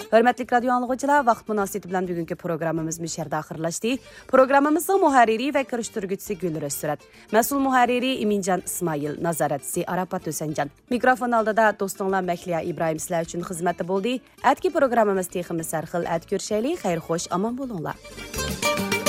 Hörmətli radio anlıqçılar, vaxt münasibəti bilan bugünkü proqramımız müşərdə axırlaşdı. Proqramımızın mühərriri və kirişdirgüçüsü Gülür Özsürət, məsul mühərriri İmincan İsmail, nazarətçisi Arapat Ösəncan. Mikrofon aldıda dostunlar Məkliyə İbrahim sizlər üçün xidmətdə oldu. Ətki proqramımız teximiz sərxil ət görüşəli, xeyir xoş, aman bolunlar.